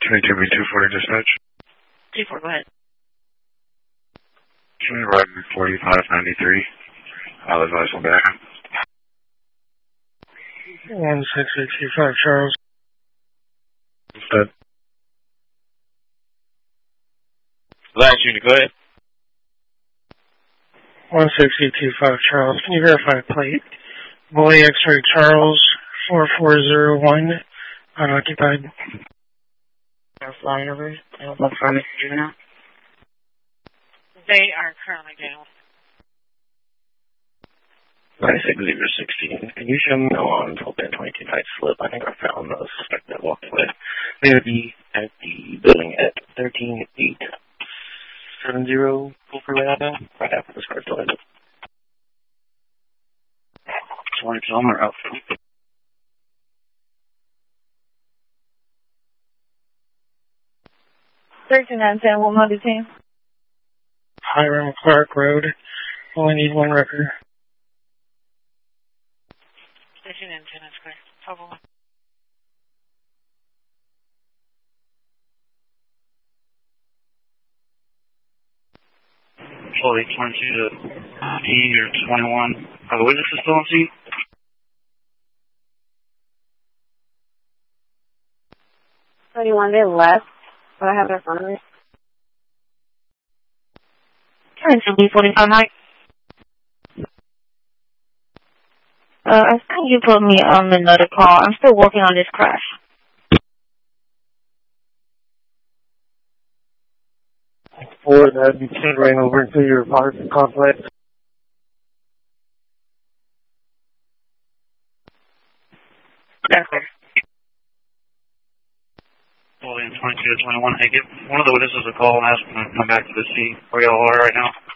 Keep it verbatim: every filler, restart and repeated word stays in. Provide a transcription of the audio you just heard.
twenty-two B two forty dispatch. two four, go ahead. Can we ride forty-five ninety-three? I'll advise on back. one six eight two five Charles. Instead. Last unit, go ahead. one six eight two five Charles. Can you verify plate? Boy X-ray Charles four four zero one, unoccupied. They're flying over. I don't look for Mister Juvenile. They are currently down. ninety-six zero sixteen. Can you show me on ten twenty-two night slip? I think I found the suspect that walked away. They would be at the building at thirteen eight seventy Fulford Avenue, right after this car's delivered. twenty kilometer out. thirteen nine ten, one hundred ten. Hiram Clark Road. Only need one record. thirteen and ten, that's correct. Total one. Fully twenty-two to E or twenty-one. Are the witnesses still on scene? twenty-one, they left, but I have their phone number. twenty-two B forty-five Mike. Uh, I think you put me on another call. I'm still working on this crash. Ford, that'd be ran over into your apartment complex. That's it. Fully in twenty-two to twenty-one. Hey, give one of the witnesses a call and ask them to come back to the scene where y'all are right now.